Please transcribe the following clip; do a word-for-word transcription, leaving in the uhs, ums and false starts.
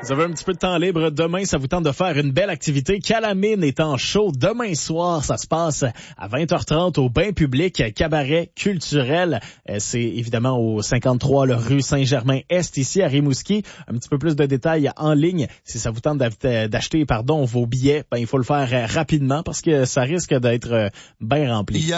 Vous avez un petit peu de temps libre demain, ça vous tente de faire une belle activité. Calamine est en show demain soir, ça se passe à vingt heures trente au Bain Public, cabaret culturel. C'est évidemment au cinquante-trois le rue Saint-Germain-Est ici à Rimouski. Un petit peu plus de détails en ligne. Si ça vous tente d'acheter pardon vos billets, ben il faut le faire rapidement parce que ça risque d'être bien rempli.